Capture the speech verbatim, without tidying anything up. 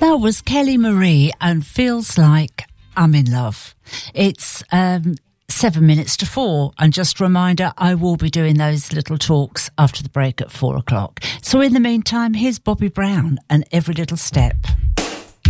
That was Kelly Marie and Feels Like I'm in Love. It's um, seven minutes to four. And just a reminder, I will be doing those little talks after the break at four o'clock. So in the meantime, here's Bobby Brown and Every Little Step.